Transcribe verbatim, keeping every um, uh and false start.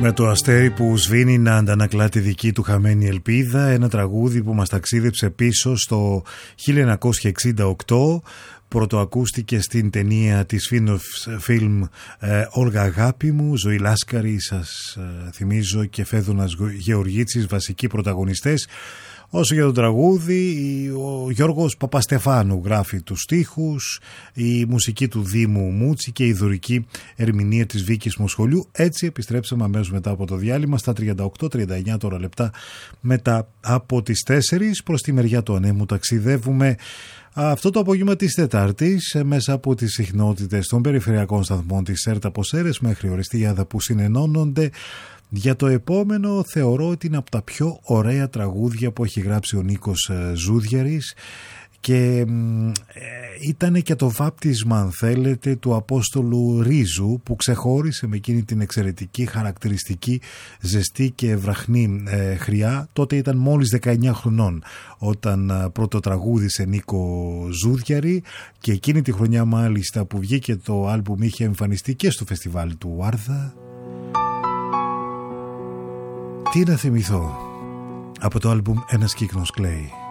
Με το αστέρι που σβήνει να αντανακλά τη δική του χαμένη ελπίδα, ένα τραγούδι που μας ταξίδεψε πίσω στο χίλια εννιακόσια εξήντα οκτώ. Πρωτοακούστηκε στην ταινία της φιλμ ε, Όλγα αγάπη μου, Ζωή Λάσκαρη, σας ε, θυμίζω, και Φέδωνας Γεωργίτσης, βασικοί πρωταγωνιστές. Όσο για το τραγούδι, ο Γιώργος Παπαστεφάνου γράφει τους στίχους, η μουσική του Δήμου Μούτσι και η δωρική ερμηνεία της Βίκης Μοσχολιού. Έτσι επιστρέψαμε αμέσως μετά από το διάλειμμα στα τριάντα οκτώ τριάντα εννιά τώρα λεπτά μετά από τις τέσσερις. Προς τη μεριά του ανέμου ταξιδεύουμε αυτό το απόγευμα της Τετάρτης μέσα από τις συχνότητες των περιφερειακών σταθμών της ΕΡΤ από Σέρρες μέχρι Οριστιάδα που συνενώνονται. Για το επόμενο θεωρώ ότι είναι από τα πιο ωραία τραγούδια που έχει γράψει ο Νίκος Ζούδιαρης και ε, ήταν και το βάπτισμα, αν θέλετε, του Απόστολου Ρίζου, που ξεχώρισε με εκείνη την εξαιρετική, χαρακτηριστική, ζεστή και βραχνή ε, χρειά. Τότε ήταν μόλις δεκαεννιά χρονών όταν ε, πρώτο τραγούδισε Νίκο Ζούδιαρη, και εκείνη τη χρονιά μάλιστα που βγήκε το άλμπουμ είχε εμφανιστεί και στο φεστιβάλ του Άρδα. Τι να θυμηθώ από το άλμπουμ Ένας κύκνος κλαίει.